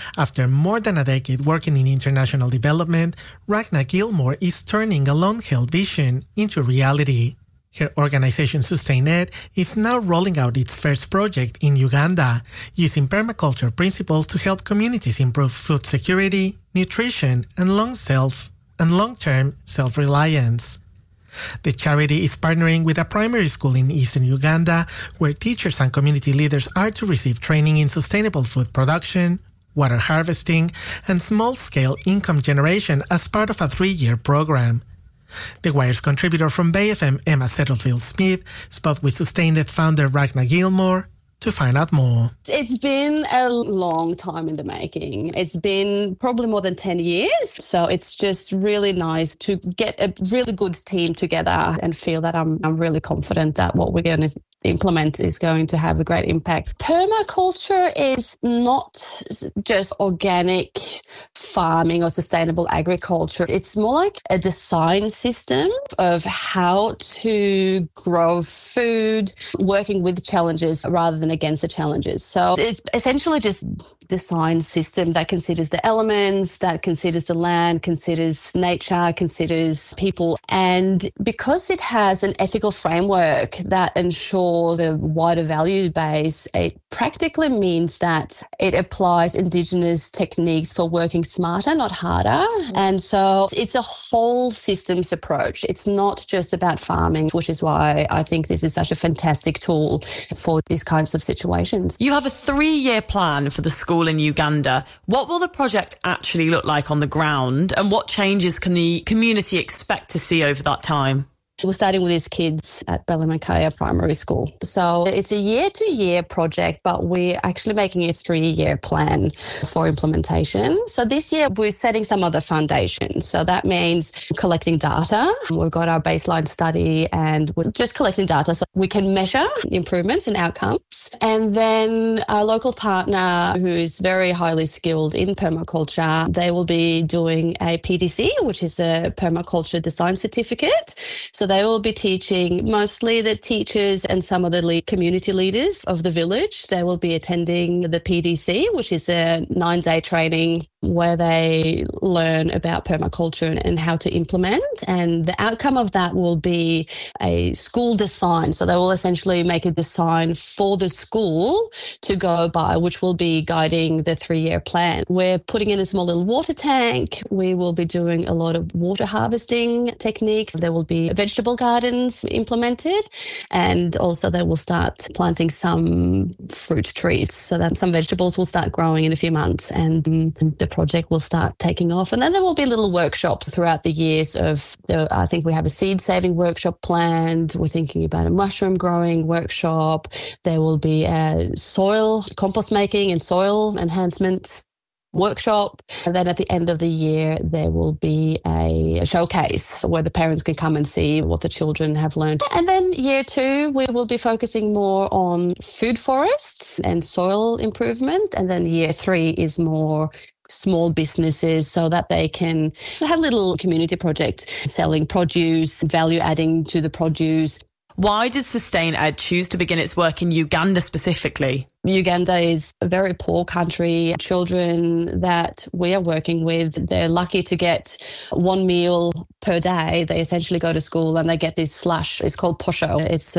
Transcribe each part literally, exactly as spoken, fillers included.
After more than a decade working in international development, Ragna Gilmore is turning a long-held vision into reality. Her organization SustainEd is now rolling out its first project in Uganda, using permaculture principles to help communities improve food security, nutrition, and long self and long-term self-reliance. The charity is partnering with a primary school in eastern Uganda, where teachers and community leaders are to receive training in sustainable food production, water harvesting, and small-scale income generation as part of a three-year program. The Wire's contributor from Bay F M, Emma Settlefield-Smith, spoke with SustainEd founder Ragna Gilmore to find out more. It's been a long time in the making. It's been probably more than ten years. So it's just really nice to get a really good team together and feel that I'm, I'm really confident that what we're going to implement is going to have a great impact. Permaculture is not just organic farming or sustainable agriculture. It's more like a design system of how to grow food, working with challenges rather than against the challenges. So it's essentially just design system that considers the elements, that considers the land, considers nature, considers people. And because it has an ethical framework that ensures a wider value base, it practically means that it applies Indigenous techniques for working smarter, not harder. And so it's a whole systems approach. It's not just about farming, which is why I think this is such a fantastic tool for these kinds of situations. You have a three-year plan for the school in Uganda. What will the project actually look like on the ground, and what changes can the community expect to see over that time? We're starting with these kids at Bellemakaya Primary School. So it's a year-to-year project, but we're actually making a three-year plan for implementation. So this year we're setting some other foundations. So that means collecting data. We've got our baseline study and we're just collecting data so we can measure improvements and outcomes. And then our local partner, who is very highly skilled in permaculture, they will be doing a P D C, which is a permaculture design certificate. So they will be teaching mostly the teachers and some of the lead community leaders of the village. They will be attending the P D C, which is a nine-day training where they learn about permaculture and how to implement. And the outcome of that will be a school design. So they will essentially make a design for the school to go by, which will be guiding the three-year plan. We're putting in a small little water tank. We will be doing a lot of water harvesting techniques. There will be vegetable gardens implemented, and also they will start planting some fruit trees so that some vegetables will start growing in a few months, and the project will start taking off. And then there will be little workshops throughout the years of, the, I think we have a seed saving workshop planned. We're thinking about a mushroom growing workshop. There will be a soil compost making and soil enhancement workshop. And then at the end of the year, there will be a showcase where the parents can come and see what the children have learned. And then year two, we will be focusing more on food forests and soil improvement. And then year three is more small businesses so that they can have little community projects selling produce, value adding to the produce. Why did SustainEd choose to begin its work in Uganda specifically? Uganda is a very poor country. Children that we are working with, they're lucky to get one meal per day. They essentially go to school and they get this slush. It's called posho. It's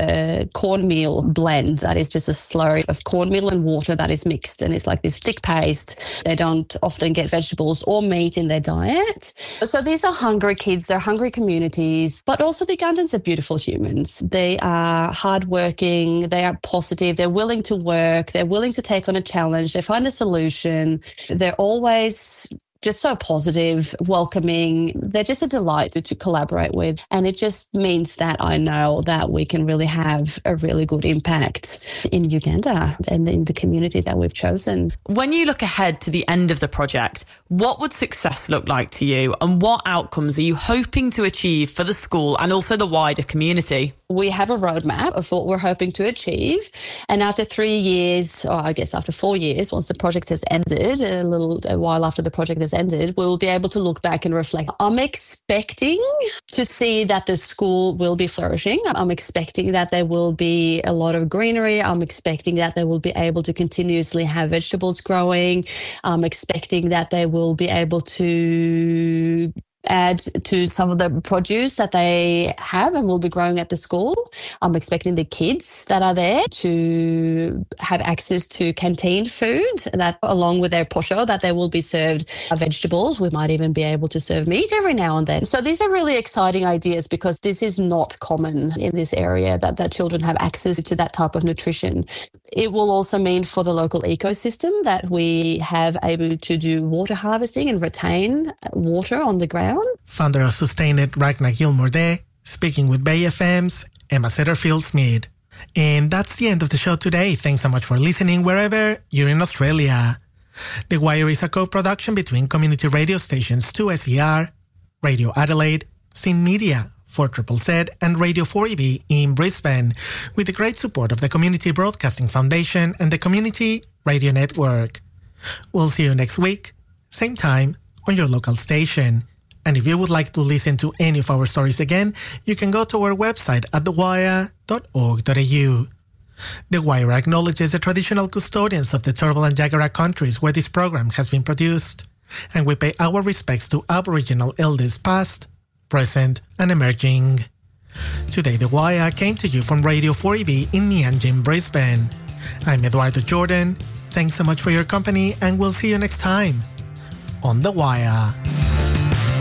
a cornmeal blend that is just a slurry of cornmeal and water that is mixed, and it's like this thick paste. They don't often get vegetables or meat in their diet. So these are hungry kids. They're hungry communities, but also the Ugandans are beautiful humans. They are hardworking. They are positive. They're willing to work. They're willing to take on a challenge. They find a solution. They're always just so positive, welcoming. They're just a delight to, to collaborate with. And it just means that I know that we can really have a really good impact in Uganda and in the community that we've chosen. When you look ahead to the end of the project, what would success look like to you, and what outcomes are you hoping to achieve for the school and also the wider community? We have a roadmap of what we're hoping to achieve. And after three years, or I guess after four years, once the project has ended, a little a while after the project has has ended, we will be able to look back and reflect. I'm expecting to see that the school will be flourishing. I'm expecting that there will be a lot of greenery. I'm expecting that they will be able to continuously have vegetables growing. I'm expecting that they will be able to add to some of the produce that they have and will be growing at the school. I'm expecting the kids that are there to have access to canteen food, that along with their posho, that they will be served vegetables. We might even be able to serve meat every now and then. So these are really exciting ideas because this is not common in this area that, that children have access to that type of nutrition. It will also mean for the local ecosystem that we have able to do water harvesting and retain water on the ground. Founder of SustainEd, Ragnar Gilmore there, speaking with Bay F M's Emma Setterfield-Smith. And that's the end of the show today. Thanks so much for listening wherever you're in Australia. The Wire is a co-production between community radio stations two S E R, Radio Adelaide, Syn Media, four Z Z Z, and Radio four E B in Brisbane, with the great support of the Community Broadcasting Foundation and the Community Radio Network. We'll see you next week, same time, on your local station. And if you would like to listen to any of our stories again, you can go to our website at the wire dot org dot a u. The Wire acknowledges the traditional custodians of the Turrbal and Jagera countries where this program has been produced, and we pay our respects to Aboriginal elders past, present, and emerging. Today, The Wire came to you from Radio four E B in Meanjin, Brisbane. I'm Eduardo Jordan. Thanks so much for your company, and we'll see you next time on The Wire.